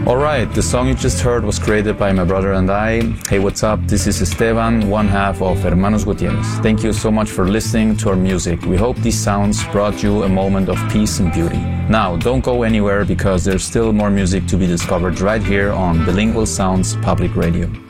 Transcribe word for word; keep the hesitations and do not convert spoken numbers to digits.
Alright, the song you just heard was created by my brother and I. Hey, what's up? This is Esteban, one half of Hermanos Gutierrez. Thank you so much for listening to our music. We hope these sounds brought you a moment of peace and beauty. Now, don't go anywhere because there's still more music to be discovered right here on Bilingual Sounds Public Radio.